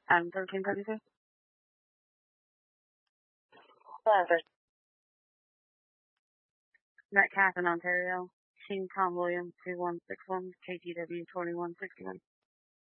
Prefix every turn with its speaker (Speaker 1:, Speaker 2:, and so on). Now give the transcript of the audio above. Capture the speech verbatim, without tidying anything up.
Speaker 1: Um, thirteen thirty-two. Metcalf in Ontario. King Tom Williams two one six one K T W twenty one sixty one.